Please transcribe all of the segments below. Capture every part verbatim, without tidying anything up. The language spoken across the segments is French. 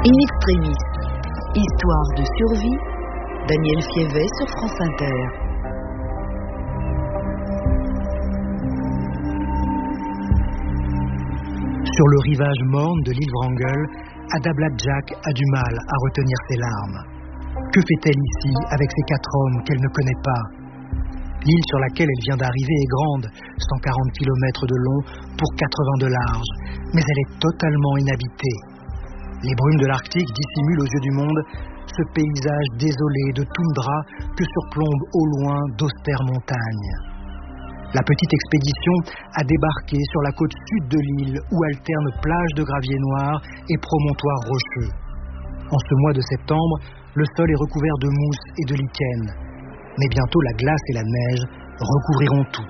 In extremis, histoire de survie, Daniel Fievet sur France Inter. Sur le rivage morne de l'île Wrangel, Ada Blackjack a du mal à retenir ses larmes. Que fait-elle ici avec ces quatre hommes qu'elle ne connaît pas? L'île sur laquelle elle vient d'arriver est grande, cent quarante kilomètres de long pour quatre-vingts de large, mais elle est totalement inhabitée. Les brumes de l'Arctique dissimulent aux yeux du monde ce paysage désolé de toundra que surplombent au loin d'austères montagnes. La petite expédition a débarqué sur la côte sud de l'île où alternent plages de gravier noir et promontoires rocheux. En ce mois de septembre, le sol est recouvert de mousse et de lichen. Mais bientôt la glace et la neige recouvriront tout.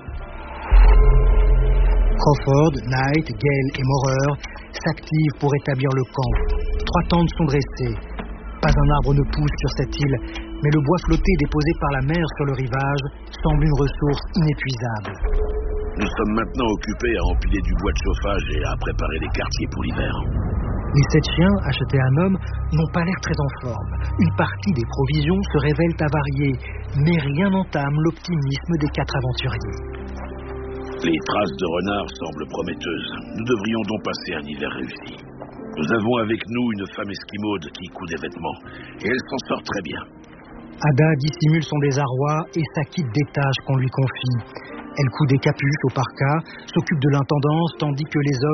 Crawford, Knight, Gale et Maurer s'activent pour établir le camp. Trois tentes sont dressées. Pas un arbre ne pousse sur cette île, mais le bois flotté déposé par la mer sur le rivage semble une ressource inépuisable. Nous sommes maintenant occupés à empiler du bois de chauffage et à préparer les quartiers pour l'hiver. Les sept chiens, achetés à un homme, n'ont pas l'air très en forme. Une partie des provisions se révèlent avariées, mais rien n'entame l'optimisme des quatre aventuriers. Les traces de renards semblent prometteuses. Nous devrions donc passer un hiver réussi. Nous avons avec nous une femme esquimaude qui coud des vêtements, et elle s'en sort très bien. Ada dissimule son désarroi et s'acquitte des tâches qu'on lui confie. Elle coud des capuches au parka, s'occupe de l'intendance, tandis que les hommes